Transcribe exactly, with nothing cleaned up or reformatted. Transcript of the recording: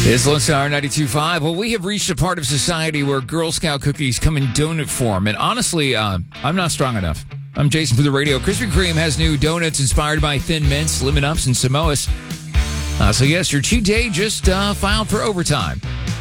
It's Lone Star ninety-two point five. Well, we have reached a part of society where Girl Scout cookies come in donut form. And honestly, uh, I'm not strong enough. I'm Jason for the radio. Krispy Kreme has new donuts inspired by Thin Mints, Lemon Ups, and Samoas. Uh, so, yes, your cheat day just uh, filed for overtime.